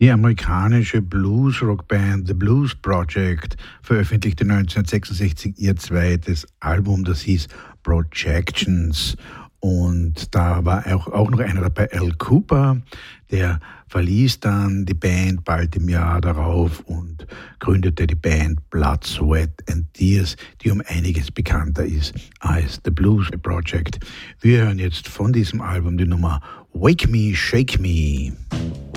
Die amerikanische Blues-Rock-Band The Blues Project veröffentlichte 1966 ihr zweites Album, das hieß Projections. Und da war auch noch einer dabei, Al Kooper, der verließ dann die Band bald im Jahr darauf und gründete die Band Blood, Sweat and Tears, die um einiges bekannter ist als The Blues Project. Wir hören jetzt von diesem Album die Nummer Wake Me, Shake Me.